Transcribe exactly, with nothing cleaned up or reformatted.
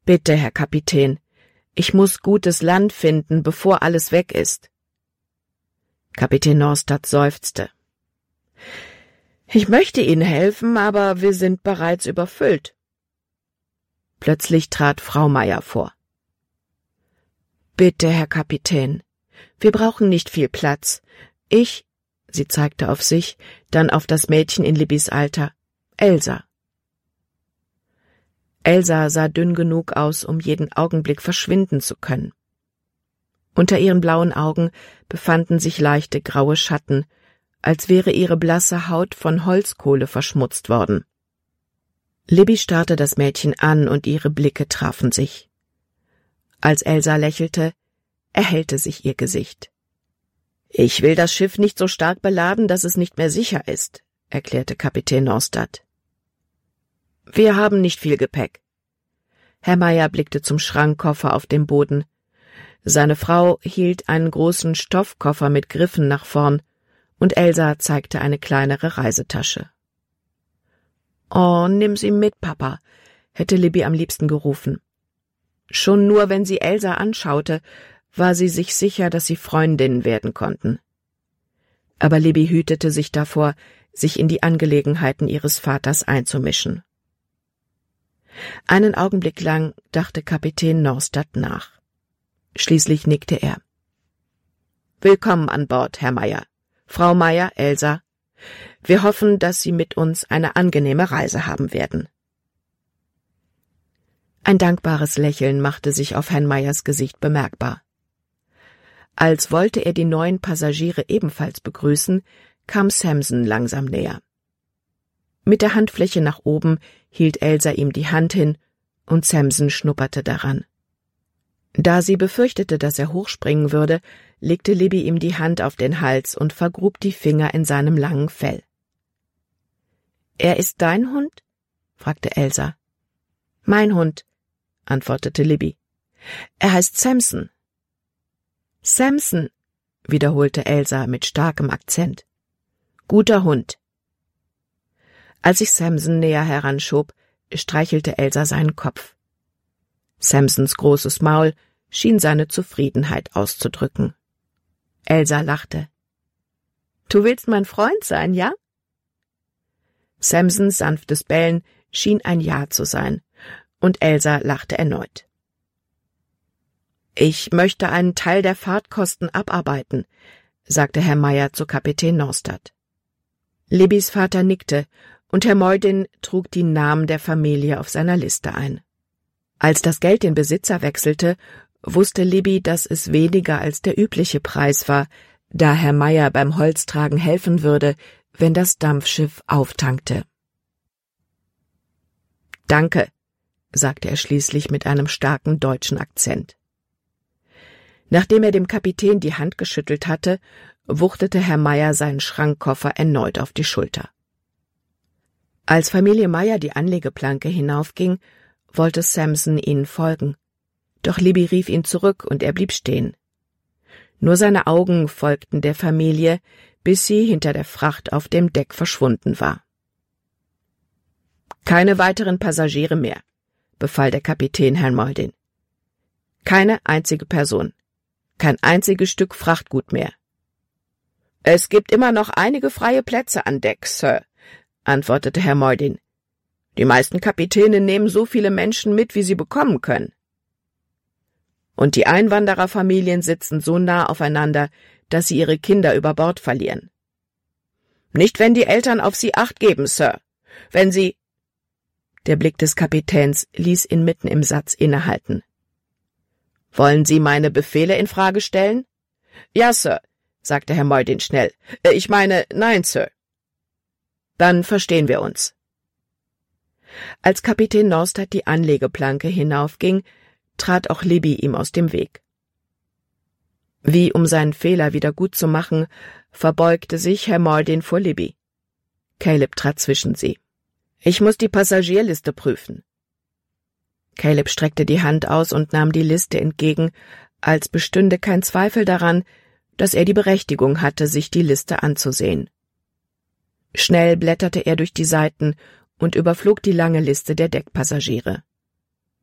»Bitte, Herr Kapitän, ich muss gutes Land finden, bevor alles weg ist.« Kapitän Norstad seufzte. »Ich möchte Ihnen helfen, aber wir sind bereits überfüllt.« Plötzlich trat Frau Meyer vor. »Bitte, Herr Kapitän, wir brauchen nicht viel Platz. Ich«, sie zeigte auf sich, dann auf das Mädchen in Libbys Alter, »Elsa.« Elsa sah dünn genug aus, um jeden Augenblick verschwinden zu können. Unter ihren blauen Augen befanden sich leichte graue Schatten, als wäre ihre blasse Haut von Holzkohle verschmutzt worden. Libby starrte das Mädchen an und ihre Blicke trafen sich. Als Elsa lächelte, erhellte sich ihr Gesicht. »Ich will das Schiff nicht so stark beladen, dass es nicht mehr sicher ist«, erklärte Kapitän Norstad. »Wir haben nicht viel Gepäck.« Herr Meyer blickte zum Schrankkoffer auf dem Boden. Seine Frau hielt einen großen Stoffkoffer mit Griffen nach vorn, und Elsa zeigte eine kleinere Reisetasche. »Oh, nimm sie mit, Papa«, hätte Libby am liebsten gerufen. Schon nur, wenn sie Elsa anschaute, war sie sich sicher, dass sie Freundinnen werden konnten. Aber Libby hütete sich davor, sich in die Angelegenheiten ihres Vaters einzumischen. Einen Augenblick lang dachte Kapitän Norstad nach. Schließlich nickte er. »Willkommen an Bord, Herr Meyer. Frau Meyer, Elsa. Wir hoffen, dass Sie mit uns eine angenehme Reise haben werden.« Ein dankbares Lächeln machte sich auf Herrn Meyers Gesicht bemerkbar. Als wollte er die neuen Passagiere ebenfalls begrüßen, kam Samson langsam näher. Mit der Handfläche nach oben hielt Elsa ihm die Hand hin, und Samson schnupperte daran. Da sie befürchtete, dass er hochspringen würde, legte Libby ihm die Hand auf den Hals und vergrub die Finger in seinem langen Fell. »Er ist dein Hund?« fragte Elsa. »Mein Hund«, antwortete Libby. »Er heißt Samson.« »Samson«, wiederholte Elsa mit starkem Akzent. »Guter Hund.« Als sich Samson näher heranschob, streichelte Elsa seinen Kopf. Samsons großes Maul schien seine Zufriedenheit auszudrücken. Elsa lachte. »Du willst mein Freund sein, ja?« Samsons sanftes Bellen schien ein Ja zu sein, und Elsa lachte erneut. »Ich möchte einen Teil der Fahrtkosten abarbeiten«, sagte Herr Meyer zu Kapitän Norstad. Libbys Vater nickte, und Herr Meudin trug die Namen der Familie auf seiner Liste ein. Als das Geld den Besitzer wechselte, wusste Libby, dass es weniger als der übliche Preis war, da Herr Meyer beim Holztragen helfen würde, wenn das Dampfschiff auftankte. »Danke«, sagte er schließlich mit einem starken deutschen Akzent. Nachdem er dem Kapitän die Hand geschüttelt hatte, wuchtete Herr Meyer seinen Schrankkoffer erneut auf die Schulter. Als Familie Meyer die Anlegeplanke hinaufging, wollte Samson ihnen folgen. Doch Libby rief ihn zurück und er blieb stehen. Nur seine Augen folgten der Familie, bis sie hinter der Fracht auf dem Deck verschwunden war. »Keine weiteren Passagiere mehr«, befahl der Kapitän Herrn Meudin. »Keine einzige Person. Kein einziges Stück Frachtgut mehr.« »Es gibt immer noch einige freie Plätze an Deck, Sir«, antwortete Herr Meudin. »Die meisten Kapitäne nehmen so viele Menschen mit, wie sie bekommen können. Und die Einwandererfamilien sitzen so nah aufeinander, dass sie ihre Kinder über Bord verlieren. Nicht, wenn die Eltern auf sie Acht geben, Sir. Wenn sie...« Der Blick des Kapitäns ließ ihn mitten im Satz innehalten. »Wollen Sie meine Befehle in Frage stellen?« »Ja, Sir«, sagte Herr Meudin schnell. »Ich meine, nein, Sir.« »Dann verstehen wir uns.« Als Kapitän Norstad die Anlegeplanke hinaufging, trat auch Libby ihm aus dem Weg. Wie um seinen Fehler wieder gut zu machen, verbeugte sich Herr Meudin vor Libby. Caleb trat zwischen sie. »Ich muss die Passagierliste prüfen.« Caleb streckte die Hand aus und nahm die Liste entgegen, als bestünde kein Zweifel daran, dass er die Berechtigung hatte, sich die Liste anzusehen. Schnell blätterte er durch die Seiten und überflog die lange Liste der Deckpassagiere.